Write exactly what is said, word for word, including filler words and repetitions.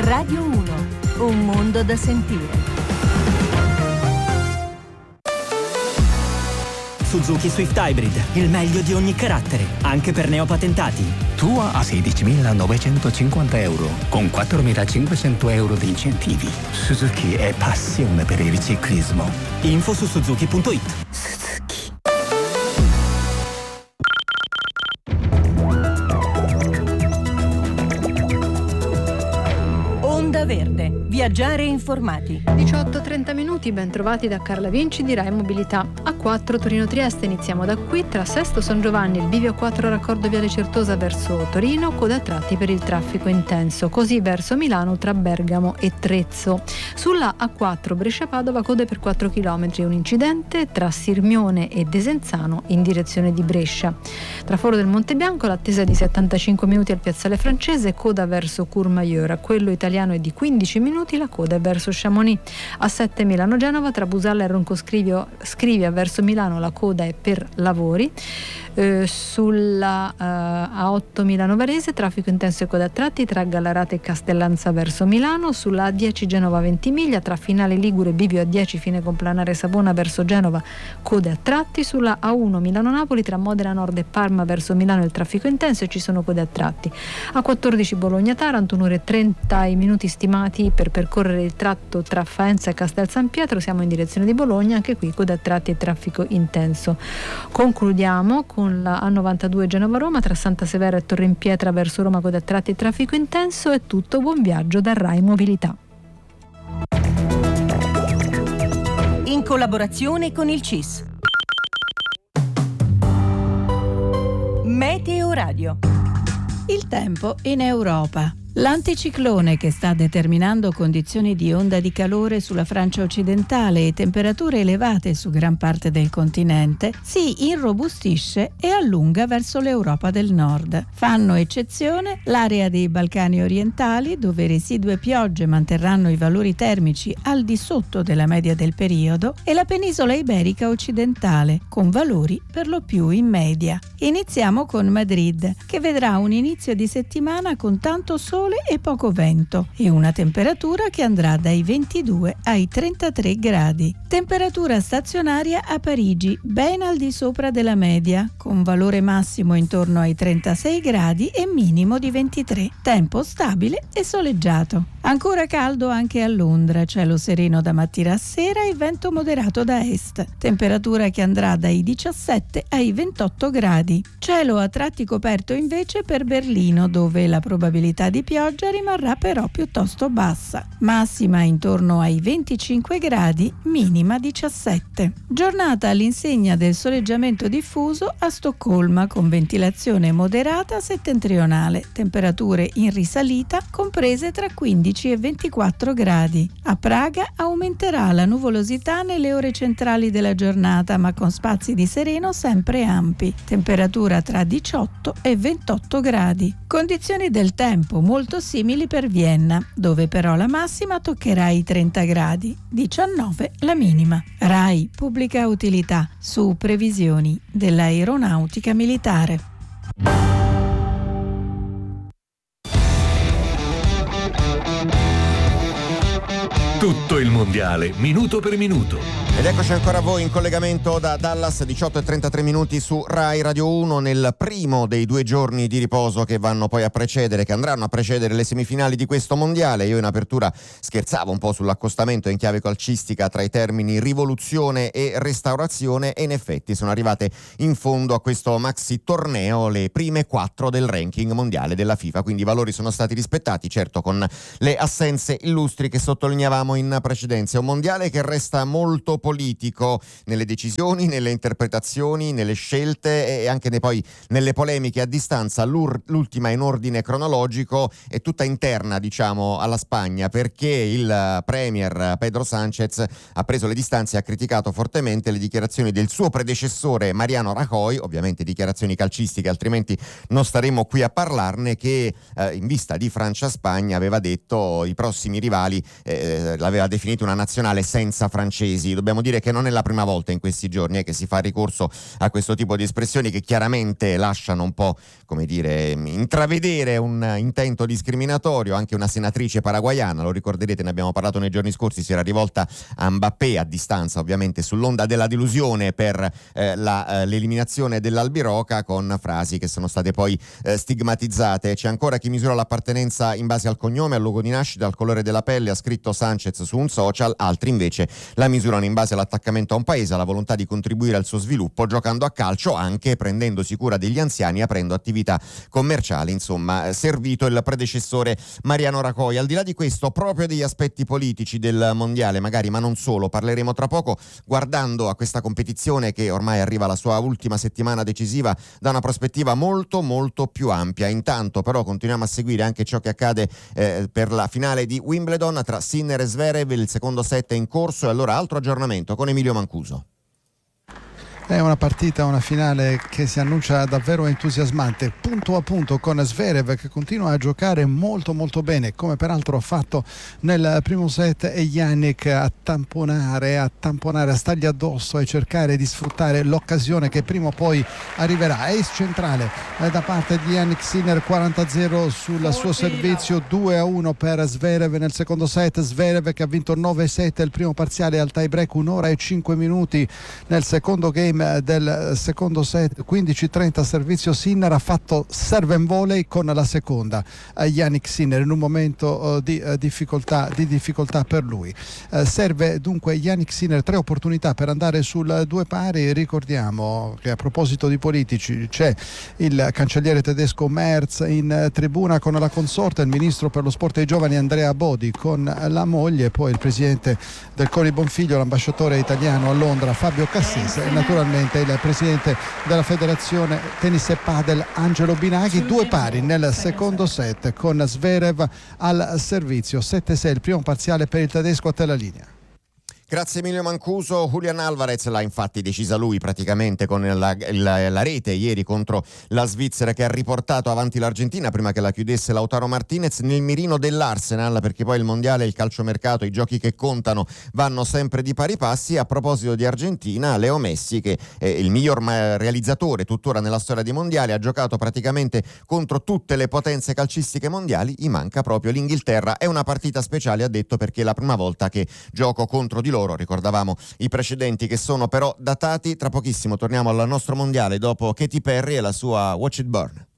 Radio uno, un mondo da sentire. Suzuki Swift Hybrid, il meglio di ogni carattere, anche per neopatentati. Tua a sedicimilanovecentocinquanta euro, con quattromilacinquecento euro di incentivi. Suzuki è passione per il ciclismo. Info su suzuki punto it. Suzuki. Onda Verde, viaggiare informati. diciotto e trenta minuti, ben trovati da Carla Vinci di Rai Mobilità. A quattro Torino-Trieste, iniziamo da qui, tra Sesto San Giovanni e il bivio quattro raccordo Viale Certosa verso Torino, coda a tratti per il traffico intenso, così verso Milano tra Bergamo e Trezzo. Sulla A quattro Brescia-Padova, code per quattro chilometri, un incidente tra Sirmione e Desenzano in direzione di Brescia. Tra Foro del Monte Bianco l'attesa è di settantacinque minuti al piazzale francese, coda verso Courmayeur, a quello italiano è di quindici minuti, la coda è verso Chamonix. A sette Milano-Genova, tra Busalla e Roncoscrivio Scrivia verso Milano, la coda è per lavori. Eh, sulla eh, A otto Milano Varese, traffico intenso e coda a tratti tra Gallarate e Castellanza verso Milano. Sulla A dieci Genova Ventimiglia, tra Finale Ligure e bivio A dieci fine complanare Savona verso Genova, code a tratti. Sulla A uno Milano Napoli, tra Modena Nord e Parma verso Milano il traffico intenso e ci sono code a tratti. A quattordici Bologna Taranto, un'ora e trenta i minuti stimati per percorrere il tratto tra Faenza e Castel San Pietro, siamo in direzione di Bologna, anche qui coda a tratti e traffico intenso. Concludiamo con la A novantadue Genova-Roma, tra Santa Severa e Torre in Pietra verso Roma, coda a tratti e traffico intenso. È tutto, buon viaggio da Rai Mobilità. In collaborazione con il C I S. Meteo Radio. Il tempo in Europa. L'anticiclone che sta determinando condizioni di onda di calore sulla Francia occidentale e temperature elevate su gran parte del continente si irrobustisce e allunga verso l'Europa del Nord. Fanno eccezione l'area dei Balcani orientali, dove residue piogge manterranno i valori termici al di sotto della media del periodo, e la penisola iberica occidentale, con valori per lo più in media. Iniziamo con Madrid, che vedrà un inizio di settimana con tanto sole e poco vento e una temperatura che andrà dai ventidue ai trentatré gradi. Temperatura stazionaria a Parigi, ben al di sopra della media, con valore massimo intorno ai trentasei gradi e minimo di ventitré. Tempo stabile e soleggiato. Ancora caldo anche a Londra, cielo sereno da mattina a sera e vento moderato da est. Temperatura che andrà dai diciassette ai ventotto gradi. Cielo a tratti coperto invece per Berlino, dove la probabilità di pioggia rimarrà però piuttosto bassa. Massima intorno ai venticinque gradi, minima diciassette. Giornata all'insegna del soleggiamento diffuso a Stoccolma, con ventilazione moderata settentrionale. Temperature in risalita comprese tra quindici e ventiquattro gradi. A Praga aumenterà la nuvolosità nelle ore centrali della giornata, ma con spazi di sereno sempre ampi. Temperatura tra diciotto e ventotto gradi. Condizioni del tempo molto simili per Vienna, dove però la massima toccherà i trenta gradi, diciannove la minima. Rai Pubblica Utilità, su previsioni dell'aeronautica militare. Tutto il mondiale, minuto per minuto. Ed eccoci ancora a voi in collegamento da Dallas, diciotto e trentatré minuti su Rai Radio uno, nel primo dei due giorni di riposo che vanno poi a precedere, che andranno a precedere le semifinali di questo mondiale. Io in apertura scherzavo un po' sull'accostamento in chiave calcistica tra i termini rivoluzione e restaurazione, e in effetti sono arrivate in fondo a questo maxi torneo le prime quattro del ranking mondiale della FIFA, quindi i valori sono stati rispettati, certo con le assenze illustri che sottolineavamo in precedenza. Un mondiale che resta molto politico nelle decisioni, nelle interpretazioni, nelle scelte e anche ne poi nelle polemiche a distanza. L'ultima in ordine cronologico è tutta interna, diciamo, alla Spagna, perché il premier Pedro Sánchez ha preso le distanze e ha criticato fortemente le dichiarazioni del suo predecessore Mariano Rajoy, ovviamente dichiarazioni calcistiche, altrimenti non staremmo qui a parlarne, che eh, in vista di Francia-Spagna aveva detto i prossimi rivali, eh, l'aveva definito una nazionale senza francesi. Dobbiamo possiamo dire che non è la prima volta in questi giorni eh, che si fa ricorso a questo tipo di espressioni che chiaramente lasciano un po', come dire, intravedere un intento discriminatorio. Anche una senatrice paraguayana, lo ricorderete, ne abbiamo parlato nei giorni scorsi, si era rivolta a Mbappé a distanza, ovviamente sull'onda della delusione per eh, la, eh, l'eliminazione dell'Albiroca, con frasi che sono state poi eh, stigmatizzate. C'è ancora chi misura l'appartenenza in base al cognome, al luogo di nascita, al colore della pelle, ha scritto Sanchez su un social. Altri invece la misurano in base all'attaccamento a un paese, alla volontà di contribuire al suo sviluppo, giocando a calcio, anche prendendosi cura degli anziani, aprendo attività commerciali. Insomma, servito il predecessore Mariano Rajoy. Al di là di questo, proprio degli aspetti politici del mondiale, magari, ma non solo, parleremo tra poco, guardando a questa competizione che ormai arriva alla sua ultima settimana decisiva da una prospettiva molto molto più ampia. Intanto però continuiamo a seguire anche ciò che accade eh, per la finale di Wimbledon tra Sinner e Zverev. Il secondo set è in corso e allora altro aggiornamento con Emilio Mancuso. È una partita, una finale che si annuncia davvero entusiasmante, punto a punto, con Zverev che continua a giocare molto molto bene, come peraltro ha fatto nel primo set, e Jannik a tamponare, a tamponare, a stargli addosso e cercare di sfruttare l'occasione che prima o poi arriverà. Ace centrale da parte di Jannik Sinner, quaranta a zero sul suo servizio, due a uno per Zverev nel secondo set. Zverev che ha vinto nove a sette, il primo parziale al tie break, un'ora e cinque minuti nel secondo game del secondo set, quindici a trenta servizio Sinner, ha fatto serve and volley con la seconda uh, Jannik Sinner in un momento uh, di, uh, difficoltà, di difficoltà per lui. Uh, serve dunque Jannik Sinner, tre opportunità per andare sul due pari. Ricordiamo che a proposito di politici c'è il cancelliere tedesco Merz in uh, tribuna con la consorte, il ministro per lo sport e i giovani Andrea Bodi con la moglie, poi il presidente del Coni Bonfiglio, l'ambasciatore italiano a Londra Fabio Cassese e naturalmente il presidente della federazione tennis e padel Angelo Binaghi. Due pari nel secondo set con Zverev al servizio, sette a sei il primo parziale per il tedesco. A te la linea. Grazie Emilio Mancuso. Julian Alvarez l'ha infatti decisa lui praticamente con la, la, la rete ieri contro la Svizzera, che ha riportato avanti l'Argentina prima che la chiudesse Lautaro Martinez nel mirino dell'Arsenal, perché poi il mondiale, il calciomercato, i giochi che contano vanno sempre di pari passi. A proposito di Argentina, Leo Messi, che è il miglior realizzatore tuttora nella storia dei mondiali, ha giocato praticamente contro tutte le potenze calcistiche mondiali, gli manca proprio l'Inghilterra. È una partita speciale, ha detto, perché è la prima volta che gioco contro di loro. Ricordavamo i precedenti che sono però datati. Tra pochissimo torniamo al nostro mondiale dopo Katy Perry e la sua Watch It Burn.